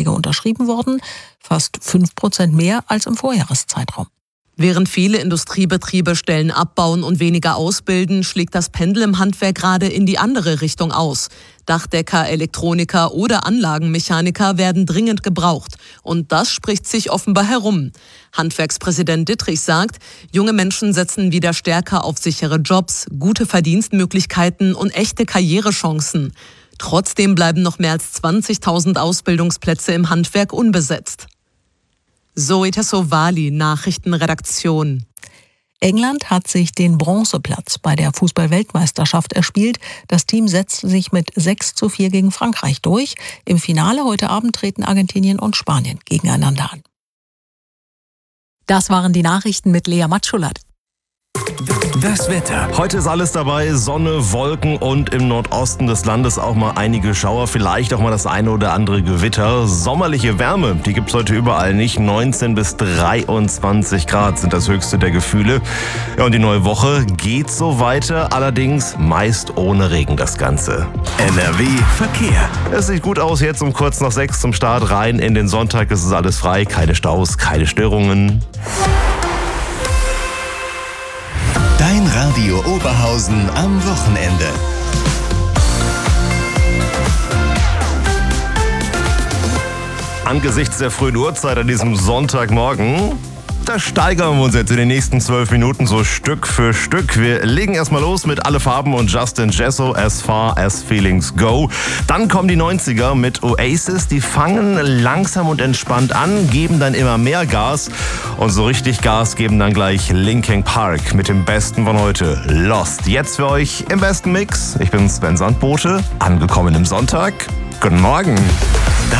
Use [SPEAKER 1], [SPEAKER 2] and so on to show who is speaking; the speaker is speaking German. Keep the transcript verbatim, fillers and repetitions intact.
[SPEAKER 1] Verträge unterschrieben worden, fast fünf Prozent mehr als im Vorjahreszeitraum.
[SPEAKER 2] Während viele Industriebetriebe Stellen abbauen und weniger ausbilden, schlägt das Pendel im Handwerk gerade in die andere Richtung aus. Dachdecker, Elektroniker oder Anlagenmechaniker werden dringend gebraucht. Und das spricht sich offenbar herum. Handwerkspräsident Dittrich sagt, junge Menschen setzen wieder stärker auf sichere Jobs, gute Verdienstmöglichkeiten und echte Karrierechancen. Trotzdem bleiben noch mehr als zwanzigtausend Ausbildungsplätze im Handwerk unbesetzt. Zoe Tassovali, Nachrichtenredaktion.
[SPEAKER 1] England hat sich den Bronzeplatz bei der Fußball-Weltmeisterschaft erspielt. Das Team setzt sich mit sechs zu vier gegen Frankreich durch. Im Finale heute Abend treten Argentinien und Spanien gegeneinander an. Das waren die Nachrichten mit Lea Matschulat.
[SPEAKER 3] Das Wetter. Heute ist alles dabei, Sonne, Wolken und im Nordosten des Landes auch mal einige Schauer, vielleicht auch mal das eine oder andere Gewitter. Sommerliche Wärme, die gibt's heute überall nicht. neunzehn bis dreiundzwanzig Grad sind das höchste der Gefühle. Ja, und die neue Woche geht so weiter, allerdings meist ohne Regen das Ganze.
[SPEAKER 4] N R W Verkehr.
[SPEAKER 3] Es sieht gut aus jetzt um kurz nach sechs zum Start rein in den Sonntag. Es ist alles frei, keine Staus, keine Störungen.
[SPEAKER 4] Dein Radio Oberhausen am Wochenende.
[SPEAKER 3] Angesichts der frühen Uhrzeit an diesem Sonntagmorgen, da steigern wir uns jetzt in den nächsten zwölf Minuten so Stück für Stück. Wir legen erstmal los mit Alle Farben und Justin Jesso, As Far As Feelings Go. Dann kommen die neunziger mit Oasis. Die fangen langsam und entspannt an, geben dann immer mehr Gas. Und so richtig Gas geben dann gleich Linkin Park mit dem Besten von heute, Lost. Jetzt für euch im besten Mix. Ich bin Sven Sandbote, angekommen im Sonntag. Guten Morgen.